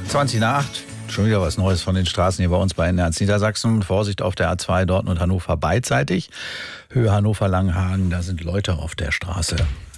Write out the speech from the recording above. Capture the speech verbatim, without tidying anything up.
zwanzig nach acht. Schon wieder was Neues von den Straßen hier bei uns bei N eins Niedersachsen. Vorsicht auf der A zwei Dortmund Hannover beidseitig. Höhe Hannover Langenhagen, da sind Leute auf der Straße.